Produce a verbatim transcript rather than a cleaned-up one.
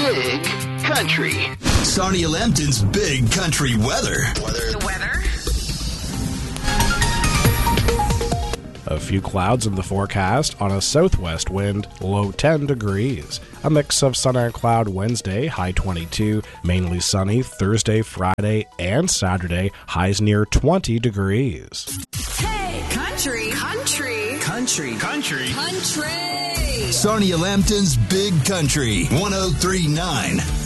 Big Country. Sarnia Lambton's Big Country weather. Weather. The weather. A few clouds in the forecast on a southwest wind, low ten degrees. A mix of sun and cloud Wednesday, high twenty-two. Mainly sunny Thursday, Friday, and Saturday, highs near twenty degrees. Hey, country, country, Country. Country. country. Sarnia Lambton's Big Country. one oh three point nine